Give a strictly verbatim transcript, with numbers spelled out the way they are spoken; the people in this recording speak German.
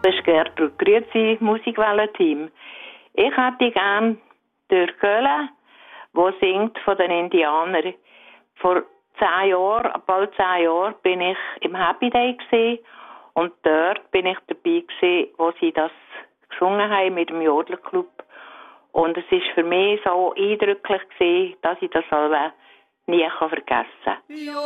Das ist Gertrud. Grüezi, Musikwelle-Team. Ich hätte gern der Köhle, der singt von den Indianern. Vor zehn Jahren, bald zehn Jahren, bin ich im Happy Day gewesen, und dort bin ich dabei gewesen, wo sie das gesungen haben mit dem Jodlerclub. Und es ist für mich so eindrücklich gewesen, dass ich das alle nie vergessen kann.